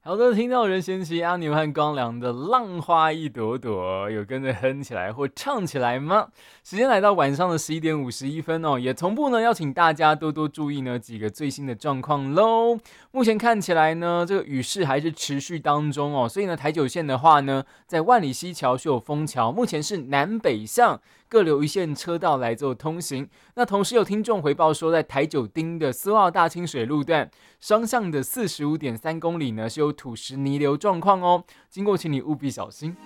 好的，听到任贤齐、阿牛和光良的《浪花一朵朵》，有跟着哼起来或唱起来吗？时间来到晚上的11:51哦，也同步呢要请大家多多注意呢几个最新的状况喽。目前看起来呢，这个雨势还是持续当中哦，所以呢台九线的话呢，在万里溪桥是有封桥，目前是南北向各留一线车道来做通行。那同时有听众回报说，在台九丁的4号大清水路段。双向的45.3公里呢是有土石泥流状况哦，经过请你务必小心。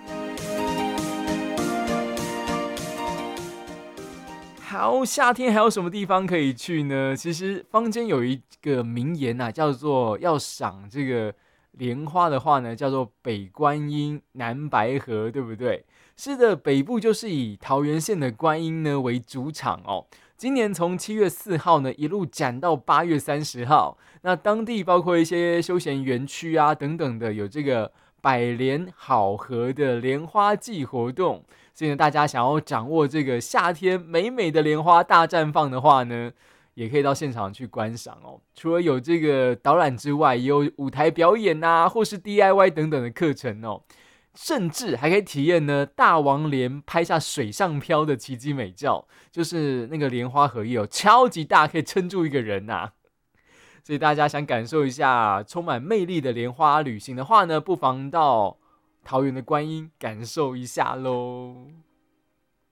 好，夏天还有什么地方可以去呢？其实坊间有一个名言啊，叫做要赏这个莲花的话呢，叫做北观音，南白河，对不对？是的，北部就是以桃园县的观音呢为主场哦。今年从7月4号呢一路展到8月30号，那当地包括一些休闲园区啊等等的，有这个百莲好合的莲花季活动。所以呢，大家想要掌握这个夏天美美的莲花大绽放的话呢，也可以到现场去观赏哦。除了有这个导览之外，也有舞台表演啊，或是 DIY 等等的课程哦。甚至还可以体验呢大王莲拍下水上漂的奇迹美照，就是那个莲花荷叶超级大，可以撑住一个人呐。所以大家想感受一下充满魅力的莲花旅行的话呢，不妨到桃园的观音感受一下喽。